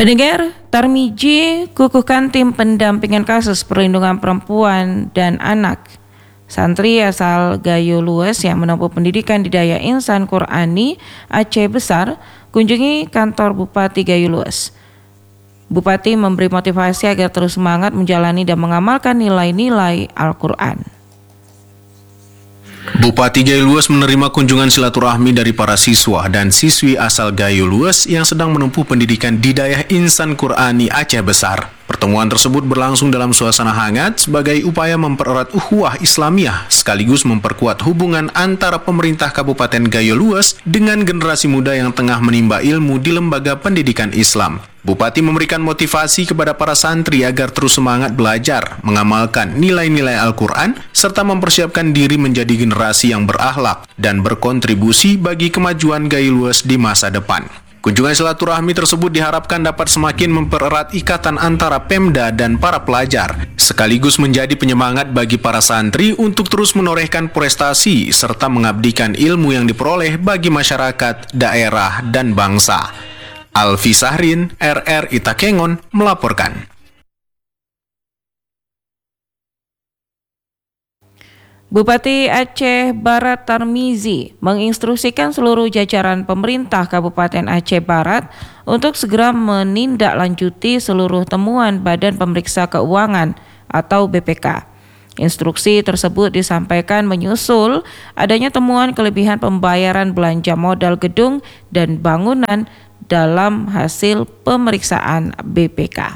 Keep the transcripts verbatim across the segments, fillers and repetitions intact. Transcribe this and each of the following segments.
Pendengar, Tarmiji kukuhkan tim pendampingan kasus perlindungan perempuan dan anak. Santri asal Gayo Lues yang menempuh pendidikan di Daya Insan Qur'ani Aceh Besar kunjungi kantor Bupati Gayo Lues. Bupati memberi motivasi agar terus semangat menjalani dan mengamalkan nilai-nilai Al-Quran. Bupati Gayo Lues menerima kunjungan silaturahmi dari para siswa dan siswi asal Gayo Lues yang sedang menempuh pendidikan di Daya Insan Qur'ani Aceh Besar. Pertemuan tersebut berlangsung dalam suasana hangat sebagai upaya mempererat ukhuwah Islamiyah sekaligus memperkuat hubungan antara pemerintah Kabupaten Gayo Lues dengan generasi muda yang tengah menimba ilmu di lembaga pendidikan Islam. Bupati memberikan motivasi kepada para santri agar terus semangat belajar, mengamalkan nilai-nilai Al-Quran, serta mempersiapkan diri menjadi generasi yang berakhlak dan berkontribusi bagi kemajuan Gayo Lues di masa depan. Kunjungan silaturahmi tersebut diharapkan dapat semakin mempererat ikatan antara Pemda dan para pelajar, sekaligus menjadi penyemangat bagi para santri untuk terus menorehkan prestasi serta mengabdikan ilmu yang diperoleh bagi masyarakat, daerah, dan bangsa. Alfi Sahrin, R R Itakengon, melaporkan. Bupati Aceh Barat Tarmizi menginstruksikan seluruh jajaran pemerintah Kabupaten Aceh Barat untuk segera menindaklanjuti seluruh temuan Badan Pemeriksa Keuangan atau B P K. Instruksi tersebut disampaikan menyusul adanya temuan kelebihan pembayaran belanja modal gedung dan bangunan dalam hasil pemeriksaan B P K.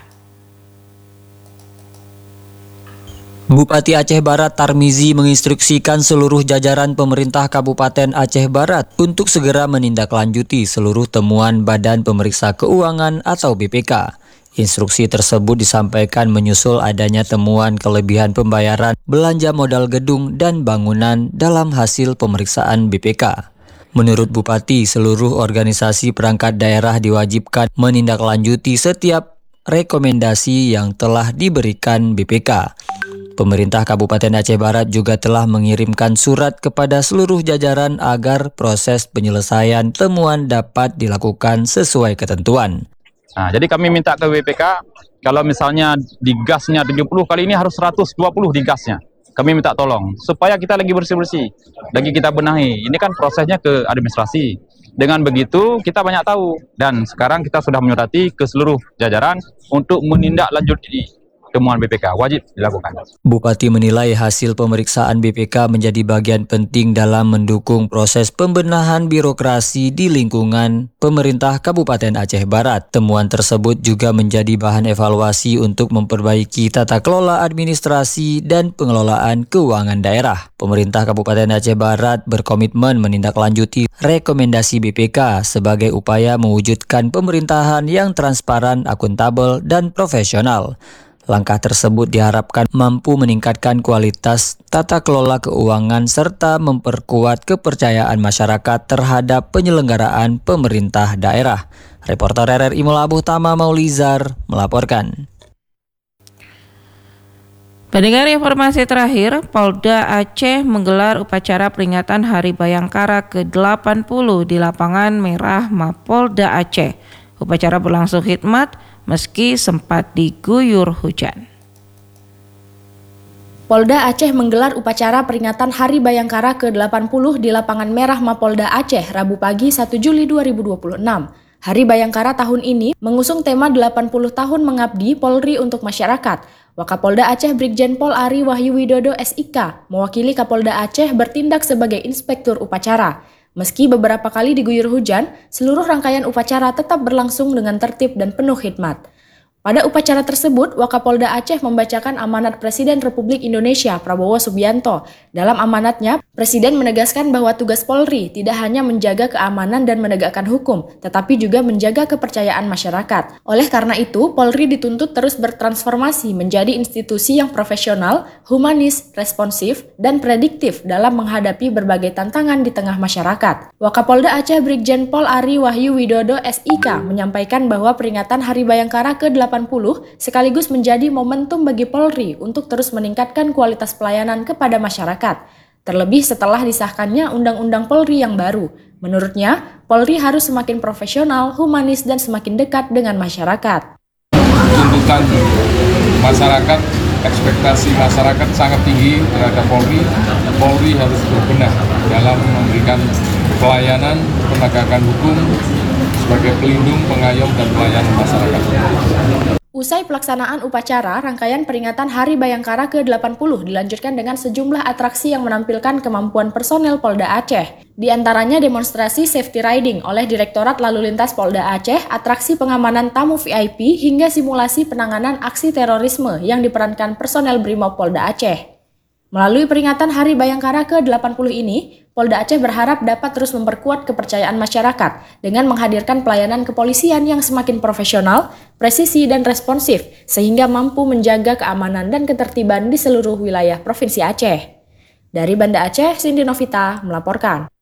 Bupati Aceh Barat Tarmizi menginstruksikan seluruh jajaran pemerintah Kabupaten Aceh Barat untuk segera menindaklanjuti seluruh temuan Badan Pemeriksa Keuangan atau B P K. Instruksi tersebut disampaikan menyusul adanya temuan kelebihan pembayaran belanja modal gedung dan bangunan dalam hasil pemeriksaan B P K. Menurut Bupati, seluruh organisasi perangkat daerah diwajibkan menindaklanjuti setiap rekomendasi yang telah diberikan B P K. Pemerintah Kabupaten Aceh Barat juga telah mengirimkan surat kepada seluruh jajaran agar proses penyelesaian temuan dapat dilakukan sesuai ketentuan. Nah, jadi kami minta ke B P K, kalau misalnya di gasnya tujuh puluh kali ini harus seratus dua puluh di gasnya. Kami minta tolong, supaya kita lagi bersih-bersih, lagi kita benahi. Ini kan prosesnya ke administrasi. Dengan begitu, kita banyak tahu. Dan sekarang kita sudah menyurati ke seluruh jajaran untuk menindaklanjuti temuan B P K, wajib dilakukan. Bupati menilai hasil pemeriksaan B P K menjadi bagian penting dalam mendukung proses pembenahan birokrasi di lingkungan pemerintah Kabupaten Aceh Barat. Temuan tersebut juga menjadi bahan evaluasi untuk memperbaiki tata kelola administrasi dan pengelolaan keuangan daerah. Pemerintah Kabupaten Aceh Barat berkomitmen menindaklanjuti rekomendasi B P K sebagai upaya mewujudkan pemerintahan yang transparan, akuntabel, dan profesional. Langkah tersebut diharapkan mampu meningkatkan kualitas tata kelola keuangan serta memperkuat kepercayaan masyarakat terhadap penyelenggaraan pemerintah daerah. Reporter R R I Melabuh Tama Maulizar melaporkan. Pendengar, informasi terakhir, Polda Aceh menggelar upacara peringatan Hari Bayangkara ke delapan puluh di lapangan Merah Mapolda Aceh. Upacara berlangsung khidmat meski sempat diguyur hujan. Polda Aceh menggelar upacara peringatan Hari Bayangkara ke delapan puluh di lapangan Merah Mapolda Aceh Rabu pagi satu Juli dua ribu dua puluh enam. Hari Bayangkara tahun ini mengusung tema delapan puluh tahun mengabdi Polri untuk masyarakat. Wakapolda Aceh Brigjen Pol Ari Wahyu Widodo S I K mewakili Kapolda Aceh bertindak sebagai inspektur upacara. Meski beberapa kali diguyur hujan, seluruh rangkaian upacara tetap berlangsung dengan tertib dan penuh khidmat. Pada upacara tersebut, Wakapolda Aceh membacakan amanat Presiden Republik Indonesia Prabowo Subianto. Dalam amanatnya, Presiden menegaskan bahwa tugas Polri tidak hanya menjaga keamanan dan menegakkan hukum, tetapi juga menjaga kepercayaan masyarakat. Oleh karena itu, Polri dituntut terus bertransformasi menjadi institusi yang profesional, humanis, responsif, dan prediktif dalam menghadapi berbagai tantangan di tengah masyarakat. Wakapolda Aceh Brigjen Pol Ari Wahyu Widodo S I K menyampaikan bahwa peringatan Hari Bayangkara ke delapan puluh sekaligus menjadi momentum bagi Polri untuk terus meningkatkan kualitas pelayanan kepada masyarakat. Terlebih setelah disahkannya Undang-Undang Polri yang baru. Menurutnya, Polri harus semakin profesional, humanis, dan semakin dekat dengan masyarakat. Tuntutan masyarakat, ekspektasi masyarakat sangat tinggi terhadap Polri. Polri harus berbenah dalam memberikan pelayanan penegakan hukum sebagai pelindung, pengayom, dan pelayan masyarakat. Usai pelaksanaan upacara, rangkaian peringatan Hari Bayangkara ke delapan puluh dilanjutkan dengan sejumlah atraksi yang menampilkan kemampuan personel Polda Aceh. Di antaranya demonstrasi safety riding oleh Direktorat Lalu Lintas Polda Aceh, atraksi pengamanan tamu V I P, hingga simulasi penanganan aksi terorisme yang diperankan personel Brimob Polda Aceh. Melalui peringatan Hari Bayangkara ke delapan puluh ini, Polda Aceh berharap dapat terus memperkuat kepercayaan masyarakat dengan menghadirkan pelayanan kepolisian yang semakin profesional, presisi, dan responsif, sehingga mampu menjaga keamanan dan ketertiban di seluruh wilayah Provinsi Aceh. Dari Banda Aceh, Cindy Novita melaporkan.